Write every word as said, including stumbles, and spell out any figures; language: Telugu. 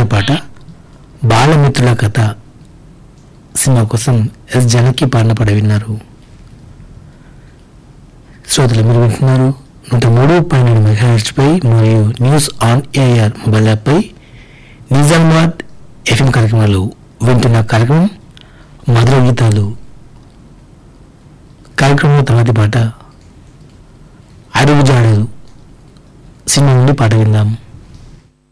పాట బాలమిత్రుల కథ సినిమా కోసం ఎస్ జానకి పాడిన పాట విన్నారు. శ్రోతలు మీరు వింటున్నారు నూట మూడు పన్నెండు మెగాహెర్ట్జ్ పై మరియు news on AR mobile app pi Nizamabad FM కార్యక్రమాలు వింటున్న కార్యక్రమం మధుర గీతాలు. కార్యక్రమంలో తర్వాతి పాట అడుగు జాడలు సినిమా నుండి పాట విందాం.